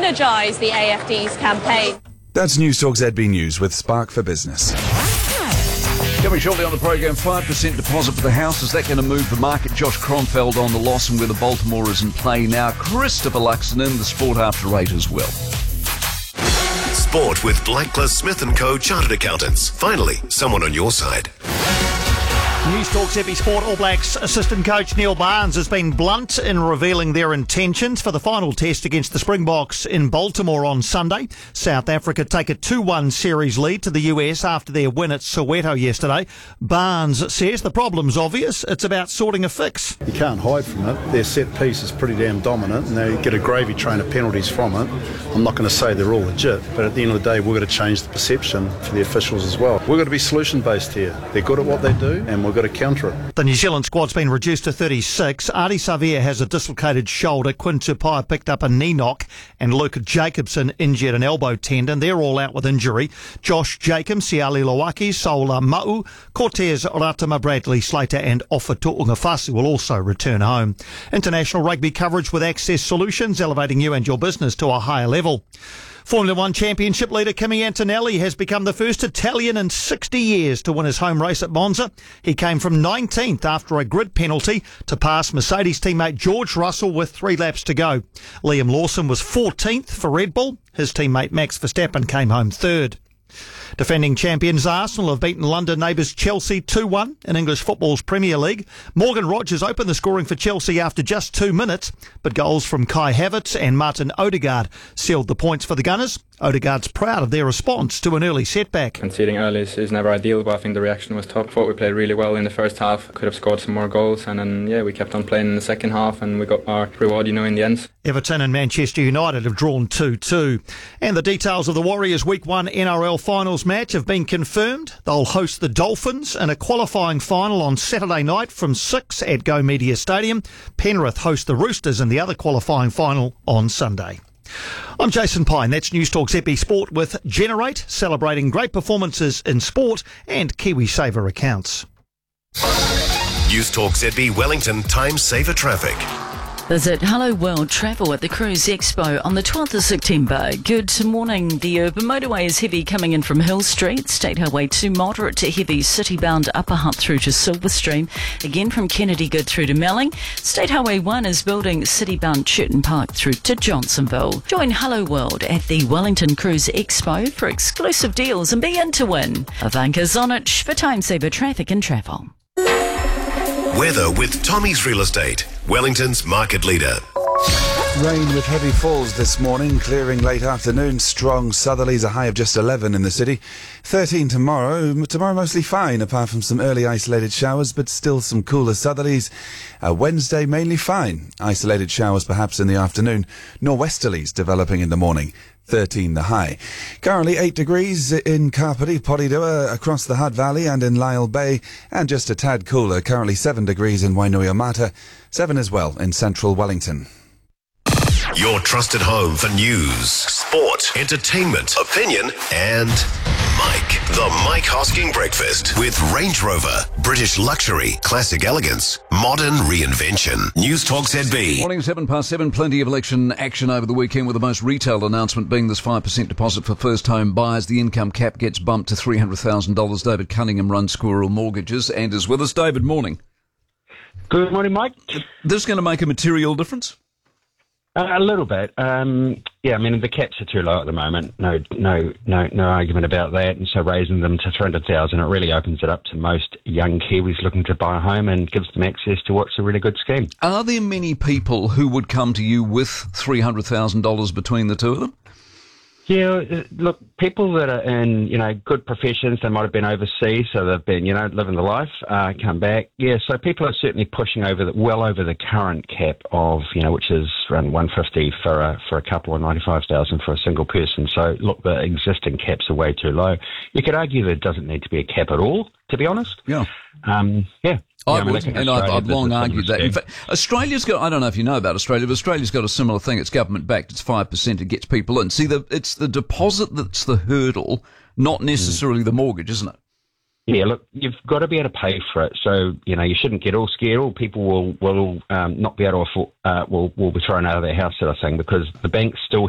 energise the AFD's campaign. That's News Talk ZB News with Spark for Business. Coming shortly on the programme, 5% deposit for the house. Is that going to move the market? Josh Kronfeld on the loss and whether Baltimore is in play now. Christopher Luxon, the Sport After 8 as well. Sport with Blakela Smith & Co. Chartered Accountants. Finally, someone on your side. News Talk ZB Sport. All Blacks assistant coach Neil Barnes has been blunt in revealing their intentions for the final test against the Springboks in Baltimore on Sunday. South Africa take a 2-1 series lead to the US after their win at Soweto yesterday. Barnes says the problem's obvious. It's about sorting a fix. You can't hide from it. Their set piece is pretty damn dominant and they get a gravy train of penalties from it. I'm not going to say they're all legit, but at the end of the day we've got to change the perception for the officials as well. We've got to be solution based here. They're good at what they do and we've got to counter it. The New Zealand squad's been reduced to 36. Ardie Savea has a dislocated shoulder. Quinn Tupaia picked up a knee knock and Luke Jacobson injured an elbow tendon. They're all out with injury. Josh Jacobs, Siali Lawaki, Sola Ma'u, Cortez Ratama, Bradley Slater and Ofa Tu'ungafasi will also return home. International rugby coverage with Access Solutions, elevating you and your business to a higher level. Formula One Championship leader Kimi Antonelli has become the first Italian in 60 years to win his home race at Monza. He came from 19th after a grid penalty to pass Mercedes teammate George Russell with 3 laps to go. Liam Lawson was 14th for Red Bull. His teammate Max Verstappen came home 3rd. Defending champions Arsenal have beaten London neighbours Chelsea 2-1 in English football's Premier League. Morgan Rogers opened the scoring for Chelsea after just 2 minutes, but goals from Kai Havertz and Martin Odegaard sealed the points for the Gunners. Odegaard's proud of their response to an early setback. Conceding early is never ideal, but I think the reaction was top. Thought we played really well in the first half, could have scored some more goals, and then we kept on playing in the second half and we got our reward, in the end. Everton and Manchester United have drawn 2-2. And the details of the Warriors Week 1 NRL Finals match have been confirmed. They'll host the Dolphins in a qualifying final on Saturday night from 6 at Go Media Stadium. Penrith host the Roosters in the other qualifying final on Sunday. I'm Jason Pine. That's News Talk ZB Sport with Generate, celebrating great performances in sport and KiwiSaver accounts. News Talk ZB Wellington Time Saver Traffic. Visit Hello World Travel at the Cruise Expo on the 12th of September. Good morning. The urban motorway is heavy coming in from Hill Street. State Highway 2 moderate to heavy city-bound Upper Hutt through to Silverstream. Again from Kennedy good through to Melling. State Highway 1 is building city-bound Churton Park through to Johnsonville. Join Hello World at the Wellington Cruise Expo for exclusive deals and be in to win. Ivanka Zonich for Time Saver Traffic and Travel. Weather with Tommy's Real Estate, Wellington's market leader. Rain with heavy falls this morning, clearing late afternoon. Strong southerlies, a high of just 11 in the city. 13 tomorrow. Tomorrow mostly fine, apart from some early isolated showers, but still some cooler southerlies. Wednesday mainly fine. Isolated showers perhaps in the afternoon. Norwesterlies developing in the morning. 13 the high. Currently 8 degrees in Kapiti, Porirua, across the Hutt Valley and in Lyell Bay, and just a tad cooler. Currently 7 degrees in Wainuiomata, 7 as well in central Wellington. Your trusted home for news, sport, entertainment, opinion, and Mike. The Mike Hosking Breakfast with Range Rover. British luxury, classic elegance, modern reinvention. News Talk ZB. Morning, 7:07. Plenty of election action over the weekend, with the most retailed announcement being this 5% deposit for first home buyers. The income cap gets bumped to $300,000. David Cunningham runs Squirrel Mortgages and is with us. David, morning. Good morning, Mike. This going to make a material difference? A little bit. The caps are too low at the moment. No argument about that. And so raising them to 300,000, it really opens it up to most young Kiwis looking to buy a home and gives them access to what's a really good scheme. Are there many people who would come to you with $300,000 between the two of them? Yeah, look, people that are in, good professions, they might have been overseas, so they've been, living the life, come back. Yeah, so people are certainly pushing well over the current cap of, which is around 150 for a couple or 95,000 for a single person. So, look, the existing caps are way too low. You could argue there doesn't need to be a cap at all, to be honest. Yeah. Yeah. I've long argued that. In fact, Australia's got, I don't know if you know about Australia, but Australia's got a similar thing. It's government-backed. It's 5%. It gets people in. See, it's the deposit that's the hurdle, not necessarily the mortgage, isn't it? Yeah, look, you've got to be able to pay for it. So, you shouldn't get all scared. All people will not be able to afford, will be thrown out of their house, sort of thing, because the bank still has to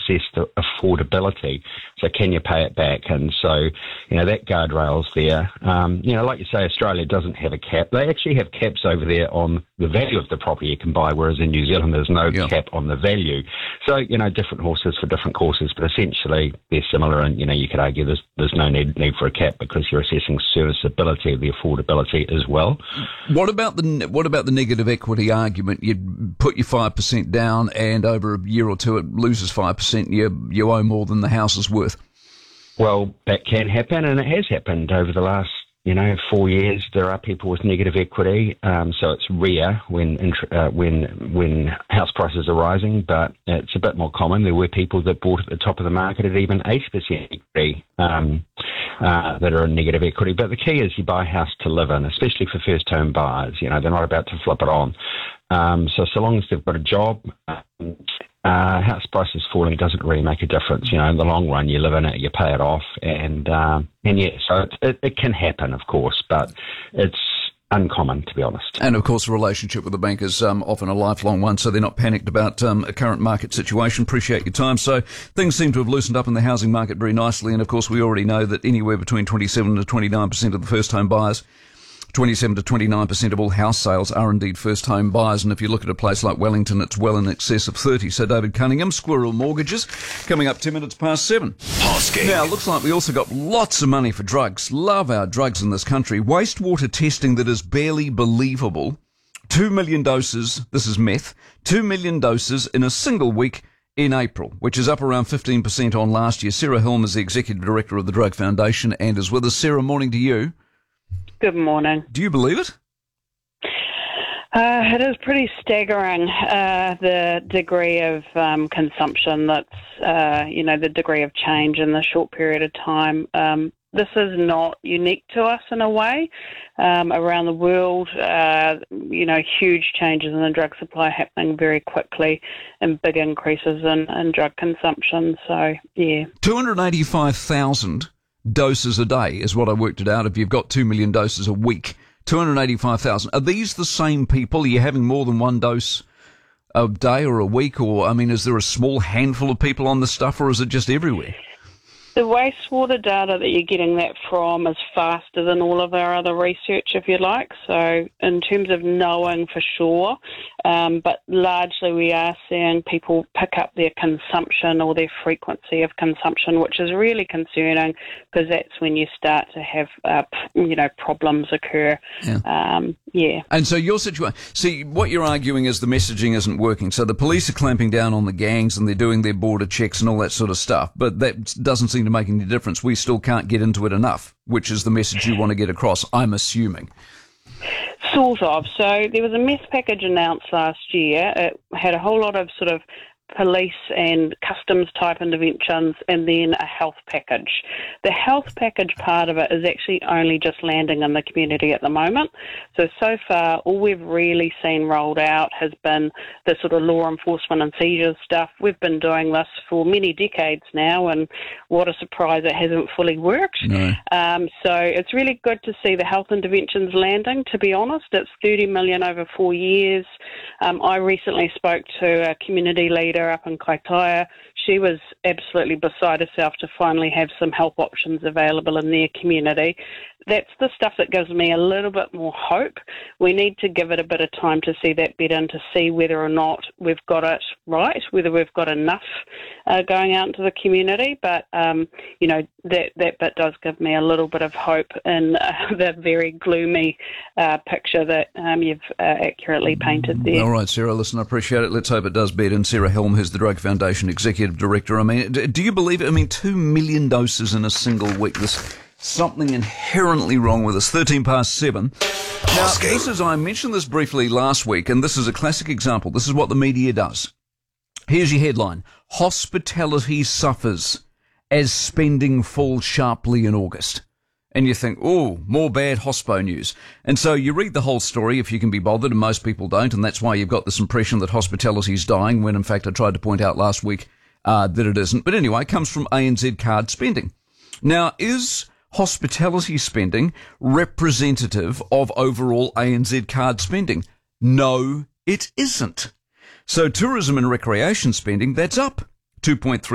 assessed affordability. So can you pay it back? And so, that guardrail's there. Like you say, Australia doesn't have a cap. They actually have caps over there on the value of the property you can buy, whereas in New Zealand there's no cap on the value. So, different horses for different courses, but essentially they're similar, and, you could argue there's no need for a cap because you're assessing serviceability of the affordability as well. What about the negative equity argument? You'd put your 5% down and over a year or two it loses 5%, you owe more than the house is worth. Well, that can happen, and it has happened over the last 4 years. There are people with negative equity, so it's rare when house prices are rising, but it's a bit more common. There were people that bought at the top of the market at even 80% equity that are in negative equity. But the key is you buy a house to live in, especially for first-home buyers. They're not about to flip it on. So long as they've got a job, house prices falling doesn't really make a difference. In the long run, you live in it, you pay it off, and so it can happen, of course, but it's uncommon, to be honest. And of course, the relationship with the bank is often a lifelong one, so they're not panicked about a current market situation. Appreciate your time. So things seem to have loosened up in the housing market very nicely, and of course, we already know that anywhere between 27 to 29% of the first-home buyers, 27 to 29% of all house sales are indeed first-home buyers, and if you look at a place like Wellington, it's well in excess of 30. So David Cunningham, Squirrel Mortgages, coming up 10 minutes past 7. Hosking. Now, it looks like we also got lots of money for drugs. Love our drugs in this country. Wastewater testing that is barely believable. 2 million doses, this is meth, 2 million doses in a single week in April, which is up around 15% on last year. Sarah Helm is the Executive Director of the Drug Foundation and is with us. Sarah, morning to you. Good morning. Do you believe it? It is pretty staggering, the degree of consumption that's, the degree of change in the short period of time. This is not unique to us in a way. Around the world, huge changes in the drug supply happening very quickly and big increases in drug consumption. So, yeah. 285,000 doses a day is what I worked it out. If you've got 2 million doses a week, 285,000. Are these the same people? Are you having more than one dose a day or a week? Or, is there a small handful of people on this stuff, or is it just everywhere? The wastewater data that you're getting that from is faster than all of our other research, if you like. So in terms of knowing for sure, but largely we are seeing people pick up their consumption or their frequency of consumption, which is really concerning because that's when you start to have, problems occur. Yeah. And so your situation, see, what you're arguing is the messaging isn't working. So the police are clamping down on the gangs and they're doing their border checks and all that sort of stuff, but that doesn't seem to make any difference. We still can't get into it enough, which is the message you want to get across, I'm assuming. Sort of. So there was a meth package announced last year. It had a whole lot of sort of police and customs type interventions and then a health package. The health package part of it is actually only just landing in the community at the moment. So far, all we've really seen rolled out has been the sort of law enforcement and seizures stuff. We've been doing this for many decades now, and what a surprise it hasn't fully worked. No. So it's really good to see the health interventions landing, to be honest. It's 30 million over 4 years. I recently spoke to a community leader up in Kaitaia. She was absolutely beside herself to finally have some help options available in their community. That's the stuff that gives me a little bit more hope. We need to give it a bit of time to see that bed in, to see whether or not we've got it right, whether we've got enough going out into the community. But, that bit does give me a little bit of hope in the very gloomy picture that you've accurately painted there. All right, Sarah, listen, I appreciate it. Let's hope it does bed in. Sarah Helm, who's the Drug Foundation Executive Director. Do you believe it? 2 million doses in a single week. There's something inherently wrong with us. 13 past 7. Now, I mentioned this briefly last week, and this is a classic example. This is what the media does. Here's your headline. Hospitality suffers as spending falls sharply in August. And you think, oh, more bad hospo news. And so you read the whole story if you can be bothered, and most people don't, and that's why you've got this impression that hospitality is dying, when in fact I tried to point out last week that it isn't. But anyway, it comes from ANZ card spending. Now, is hospitality spending representative of overall ANZ card spending? No, it isn't. So tourism and recreation spending, that's up 2.3%.